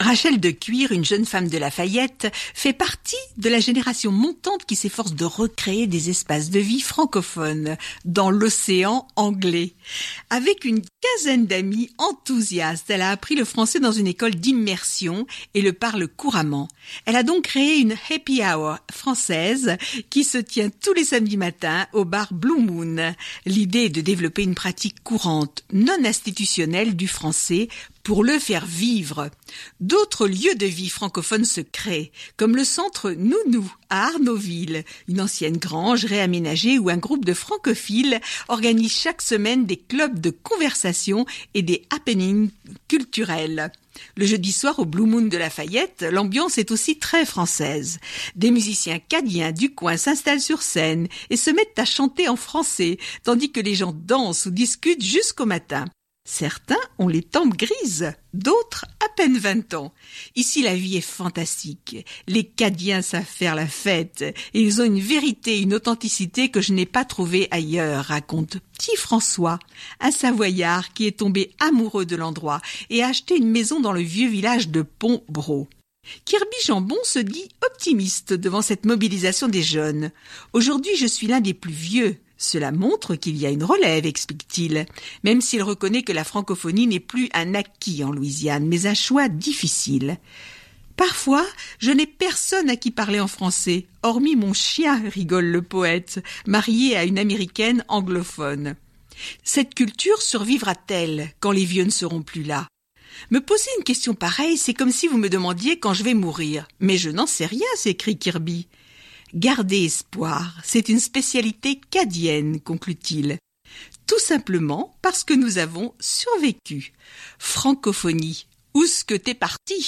Rachel de Cuir, une jeune femme de Lafayette, fait partie de la génération montante qui s'efforce de recréer des espaces de vie francophones dans l'océan anglais. Avec une quinzaine d'amis enthousiastes, elle a appris le français dans une école d'immersion et le parle couramment. Elle a donc créé une happy hour française qui se tient tous les samedis matins au bar Blue Moon. L'idée est de développer une pratique courante, non institutionnelle du français pour le faire vivre. D'autres lieux de vie francophones se créent, comme le centre Nounou à Arnaudville, une ancienne grange réaménagée où un groupe de francophiles organise chaque semaine des clubs de conversation et des happenings culturels. Le jeudi soir au Blue Moon de Lafayette, l'ambiance est aussi très française. Des musiciens cadiens du coin s'installent sur scène et se mettent à chanter en français, tandis que les gens dansent ou discutent jusqu'au matin. Certains ont les tempes grises, d'autres à peine 20 ans. Ici, la vie est fantastique. Les Cadiens savent faire la fête et ils ont une vérité, une authenticité que je n'ai pas trouvée ailleurs, raconte Petit François, un Savoyard qui est tombé amoureux de l'endroit et a acheté une maison dans le vieux village de Pont-Bro. Kirby Jambon se dit optimiste devant cette mobilisation des jeunes. Aujourd'hui, je suis l'un des plus vieux. Cela montre qu'il y a une relève, explique-t-il, même s'il reconnaît que la francophonie n'est plus un acquis en Louisiane, mais un choix difficile. Parfois, je n'ai personne à qui parler en français, hormis mon chien, rigole le poète, marié à une américaine anglophone. Cette culture survivra-t-elle quand les vieux ne seront plus là ? Me poser une question pareille, c'est comme si vous me demandiez quand je vais mourir. Mais je n'en sais rien, s'écrie Kirby. Garder espoir, c'est une spécialité cadienne, conclut-il. Tout simplement parce que nous avons survécu. Francophonie, où est-ce que t'es parti ?